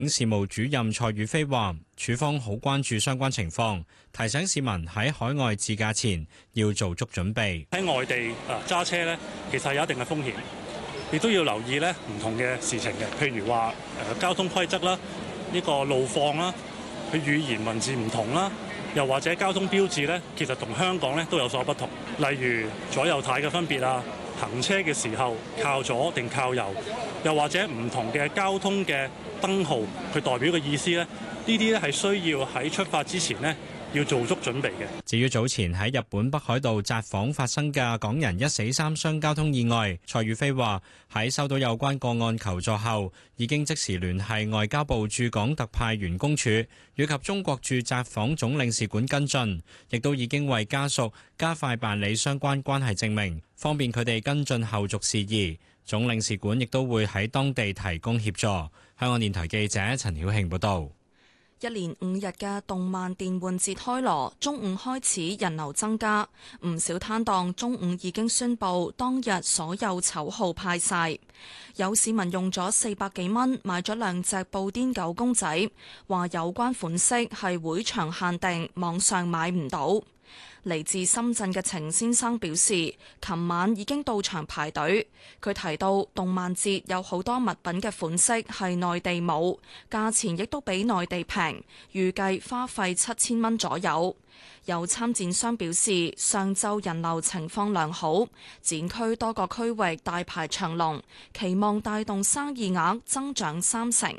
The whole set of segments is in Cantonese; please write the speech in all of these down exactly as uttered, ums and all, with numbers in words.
事務主任蔡宇飛話，署方好關注相關情況，提醒市民喺海外自駕前要做足準備。 喺外地啊揸車咧，其實有一定嘅風險，亦都要留意咧唔同嘅事情嘅，譬如話誒交通規則啦，呢個路況啦，佢語言文字唔同啦，又或者交通標誌咧，其實同香港咧都有所不同，例如左右軚嘅分別啊，行車嘅時候靠左定靠右，又或者唔同嘅交通嘅燈號，佢代表嘅意思咧，呢啲咧係需要喺出發之前呢要做足準備嘅。 至於早前喺日本北海道札幌發生嘅港人一死三傷交通意外，蔡宇飛話喺收到有關個案求助後，已經即時聯繫外交部駐港特派員公署以及中國駐札幌總領事館跟進，亦都已經為家屬加快辦理相關關係證明，方便佢哋跟進後續事宜。總領事館亦都會喺當地提供協助。香港電台記者陳曉慶報導。 一連五日嘅動漫電玩節開鑼，中午開始人流增加，唔少攤檔中午已經宣布當日所有籌號派晒。有市民用咗四百幾蚊買咗兩隻布甸狗公仔，話有關款式係會場限定，網上買唔到。嚟自深圳嘅程先生表示，琴晚已經到場排隊。佢提到動漫節有好多物品嘅款式係內地冇，價錢亦都比內地平，預計花費七千蚊左右。有參展商表示，上晝人流情況良好，展區多個區域大排長龍，期望帶動生意額增長三成。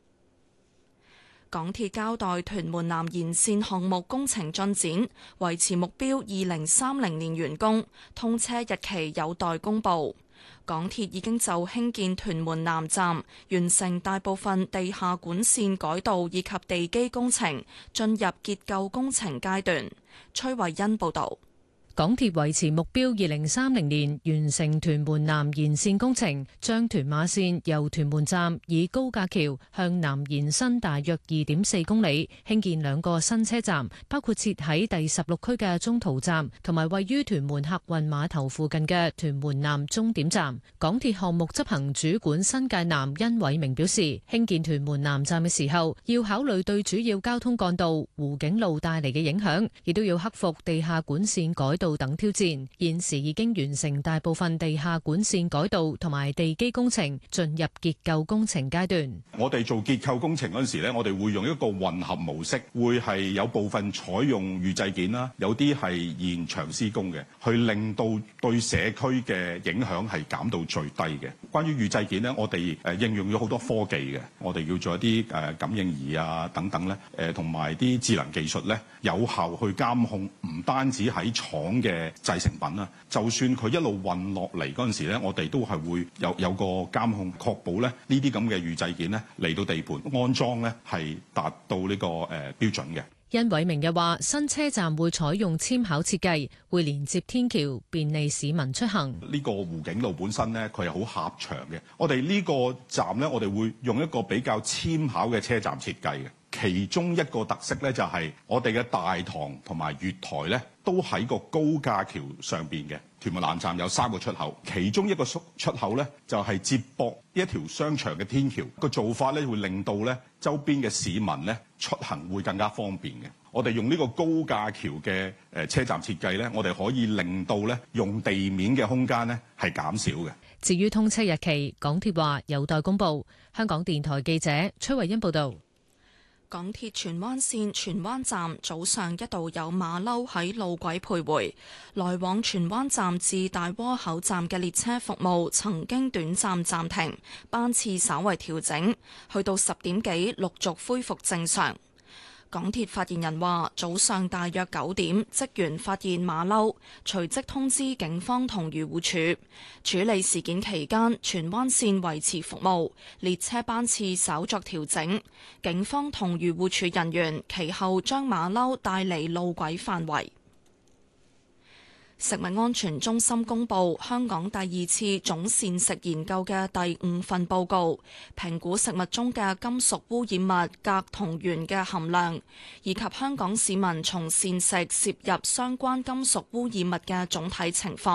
港鐵交代屯門南延線項目工程進展，維持目標二零三零年完工，通車日期有待公佈。港鐵已經就興建屯門南站完成大部分地下管線改道以及地基工程，進入結構工程階段。崔慧欣報導。 港鐵維持目標，二零三零年完成屯門南延線工程，將屯馬線由屯門站以高架橋向南延伸大約二點四公里，興建兩個新車站，包括設喺第十六區嘅中途站，同埋位於屯門客運碼頭附近嘅屯門南終點站。港鐵項目執行主管新界南殷偉明表示，興建屯門南站嘅時候，要考慮對主要交通幹道湖景路帶嚟嘅影響，亦都要克服地下管線改道等挑戰，現時已經完成大部分地下管線改道同埋地基工程，進入結構工程階段。 我哋做結構工程嗰陣時咧，我哋會用一個混合模式，會係有部分採用預製件啦，有啲係現場施工嘅，去令到對社區嘅影響係減到最低嘅。關於預製件咧，我哋誒應用咗好多科技嘅，我哋要做一啲誒感應儀啊等等咧，誒同埋啲智能技術咧，有效去監控唔單止喺廠嘅製成品啦，就算佢一路運落嚟嗰陣時咧，我哋都係會有有個監控，確保咧呢啲咁嘅預製件咧嚟到地盤安裝咧係達到呢個誒標準嘅。 殷偉明又話：新車站會採用纖巧設計，會連接天橋，便利市民出行。 呢個湖景路本身咧，佢係好狹長嘅。我哋呢個站咧，我哋會用一個比較纖巧嘅車站設計嘅。其中一個特色咧，就係我哋嘅大堂同埋月台咧，都喺個高架橋上邊嘅。屯門南站有三個出口，其中一個出出口咧，就係接駁一條商場嘅天橋。個做法咧，會令到咧周邊嘅市民咧出行會更加方便嘅。我哋用呢個高架橋嘅誒車站設計咧，我哋可以令到咧用地面嘅空間咧係減少嘅。 至於通車日期，港鐵話有待公佈。香港電台記者崔慧欣報道。 港鐵荃灣線荃灣站早上一度有馬騮喺路軌徘徊，來往荃灣站至大窩口站嘅列車服務曾經短暫暫停，班次稍為調整，去到十點幾陸續恢復正常。港鐵發言人話：早上大約九點，職員發現馬騮，隨即通知警方同漁護署處理事件。期間，荃灣線維持服務，列車班次稍作調整。警方同漁護署人員其後將馬騮帶離路軌範圍。食物安全中心公布香港第二次總膳食研究嘅第五份報告，評估食物中嘅金屬污染物鎘同鉛嘅含量，以及香港市民從膳食攝入相關金屬污染物嘅總體情況。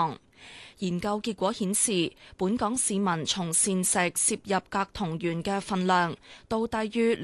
研究結果顯示，本港市民從膳食攝入鎘同鉛嘅份量都低於